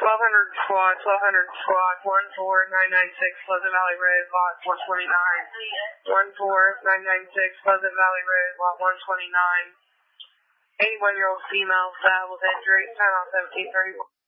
squad, 1200 squad, 14996 Pleasant Valley Road, lot 129. 14996 Pleasant Valley Road, lot 129. 81-year-old female, with injury, time out 1731.